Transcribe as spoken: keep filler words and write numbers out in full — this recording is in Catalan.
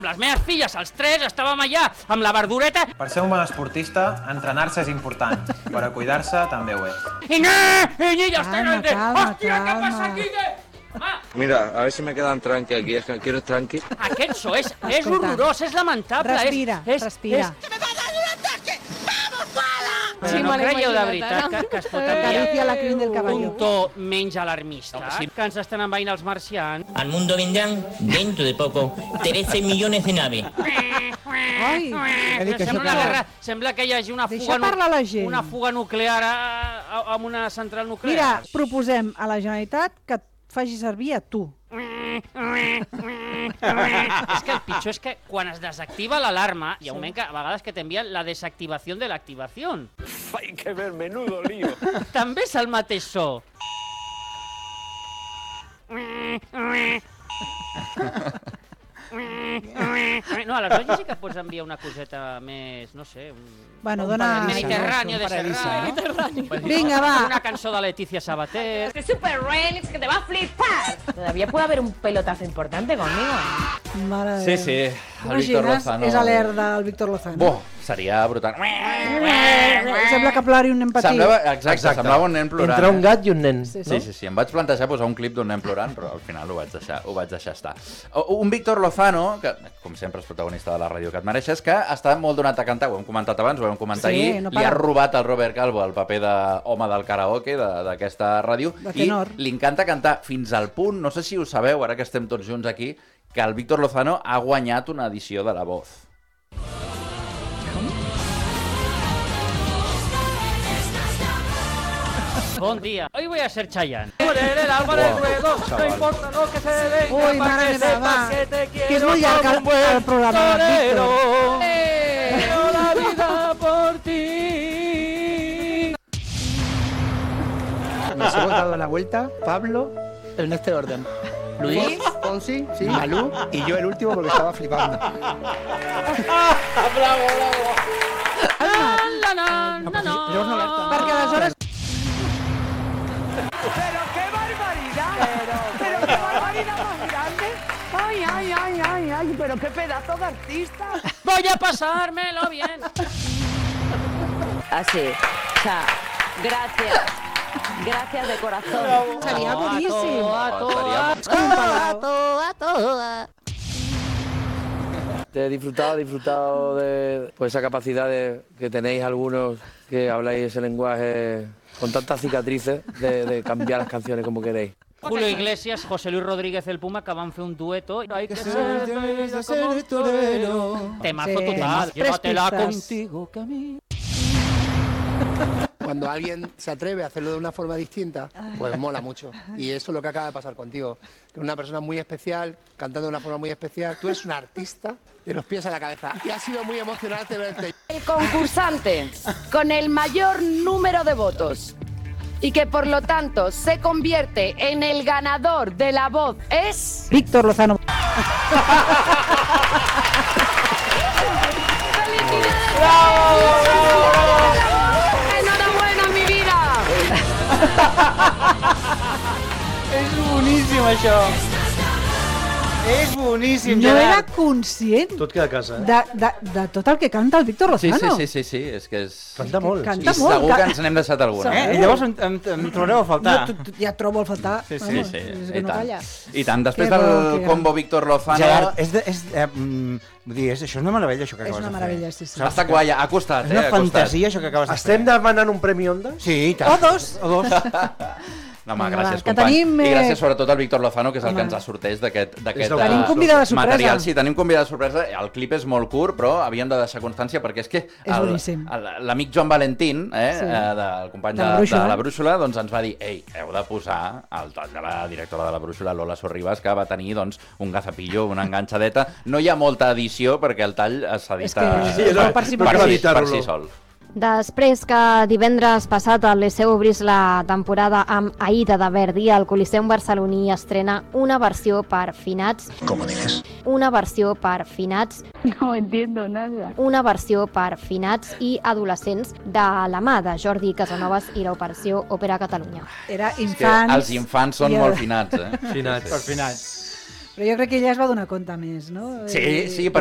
Les meves filles, els tres, estàvem allà amb la verdureta. Per ser un bon esportista, entrenar-se és important, però cuidar-se també ho és. I no, i ni ja estan... calma, Hòstia, què calma. passa aquí? Ah, Mira, a ver si me quedan tranqui aquí, es que quiero tranqui. aquest so és, és Escolta, horrorós, és lamentable. Respira, és, és, respira. És... Però Sí, no me l'he creieu de imaginat, veritat que, que es pot Acaricia enviar la crin del caballo. un to menys alarmista, que ens estan envaint els marcians. Al mundo vendrán, dentro de poco, trece millones de naves. Ai, Sembla, que, sembla que hi hagi una Deixa fuga, nu- parlar la gent. una fuga nuclear a, a, amb una central nuclear. mira, proposem a la Generalitat que et faci servir a tu. És que el pitjor és que quan es desactiva l'alarma, hi ha un moment que a vegades que t'envien la desactivació de l'activació. Hay que ver, menudo lío. També és el mateix so. No, a les olles sí que pots enviar una coseta més, no sé, un... Bueno, dona... Mediterráneo de Serrano. Vinga, va. Una cançó de Leticia Sabater. Este super remix que te va a flipar. Todavía puede haber un pelotazo importante conmigo. Mare de Sí, Déu. sí, el Víctor T'imagines? Lozano. És a l'air del Víctor Lozano. Bo, seria brutal. Sembla que plori un nen petit. Semblava, exacte, exacte, semblava un nen plorant. Entre un eh? gat i un nen. Sí, Sí, sí, sí, em vaig plantejar posar un clip d'un nen plorant, però al final ho vaig deixar, ho vaig deixar estar. O- Un Víctor Lozano, que com sempre és protagonista de la ràdio que et mereixes, que està molt donat a cantar, ho hem comentat abans, ho vam comentar Sí, ahir, no li ha para. robat al Robert Calvo el paper d'home del karaoke de- d'aquesta ràdio, De i tenor. li encanta cantar fins al punt, no sé si ho sabeu, ara que estem tots junts aquí, que el Víctor Lozano ha guanyat una edició de La Voz. Bon dia. Hoy voy a ser Chayanne. Moreré el alma del ruedo, no importa lo que se venga, Ui, pa' mare que meva, sepas va. que te quiero Que és molt llarg como el, un buen el programa, torero. Víctor. Quiero la vida por ti. Nos hemos dado la vuelta, Pablo, en este orden. Luis, Fonsi, sí, Malú y yo el último porque estaba flipando. La, la, no, no, no. Llavors no alerta. Perquè aleshores... ¡Pero qué barbaridad! ¡Pero, pero qué barbaridad más grande! ¡Ay, ay, ay, ay, ay! ¡Pero qué pedazo de artista! Voy a pasármelo bien. Así. O sea, gracias. Gracias de corazón. Seria boníssim. A to, Seria- a to, a to. He disfrutado, he disfrutado de pues, esa capacidad de, que tenéis algunos que habláis ese lenguaje con tantas cicatrices de, de cambiar las canciones como queréis. Julio Iglesias, José Luis Rodríguez el Puma, que van fer un dueto. Hay que ser feliz como un torero. Temazo Sí. total. Tres Llévatela pistas. contigo, que a mí... Cuando alguien se atreve a hacerlo de una forma distinta, pues mola mucho. Y eso es lo que acaba de pasar contigo. Que una persona muy especial, cantando de una forma muy especial. Tú eres un artista de los pies a la cabeza. Y ha sido muy emocionante verte. El concursante con el mayor número de votos y que por lo tanto se convierte en el ganador de La Voz es... Víctor Lozano. ¡Enhorabuena, mi vida! És boníssim, això. És boníssim, No era conscient Tot queda a casa, eh? de, de, de tot el que canta el Víctor Sí, Lozano. sí, sí, sí, sí, és que és... Canta molt. Canta I molt. segur ca- que ens n'hem deixat alguna. Segur. Eh? I llavors em, em, em trobareu a faltar. Jo t- t- ja et trobo a faltar. Sí, sí, Sí, Vamos, sí, és i que no tant. calla. I tant, després Que del bo, que combo Víctor Lozano... Gerard, és, de, és, eh, mm, vull dir, és, això és una meravella, això que És acabes una de fer. meravella, sí, sí. Està guai, ha costat, És eh? una ha costat. fantasia, això que acabes de fer. Estem demanant un Premi Onda? Sí, i tant. O dos. O dos. No, home, Vinga, gràcies, va, que company. tenim, I eh, gràcies sobretot al Víctor Lozano, que és el home. que ens ha sortès d'aquest d'aquest, És del- eh, Tenim convidada sorpresa. material. Sí, tenim convidada sorpresa. El clip és molt curt, però havíem de deixar constància perquè és que És el- boníssim. el- l'amic Joan Valentín, eh, Sí. eh, del company De de, la de, Brúixola. la Brúixola, doncs ens va dir ei, heu de posar el tall de la directora de la Brúixola, Lola Sorribas, que va tenir doncs, un gazapillo, una enganxadeta. No hi ha molta edició perquè el tall s'edita És que Sí, no, per si no per, cal si, editar-lo, per si no. sol. Després que divendres passat el Liceu obrís la temporada amb Aida de Verdi, el Coliseum barceloní estrena una versió per finats. ¿Cómo dices? Una versió per finats. No entiendo nada. Una versió per finats i adolescents de la mà de Jordi Casanovas i l'Operació Òpera Catalunya. Era És que infants... els infants són i el- molt finats, eh? Finats. Per finats. Però jo crec que ella es va donar compte més, no? Sí, sí,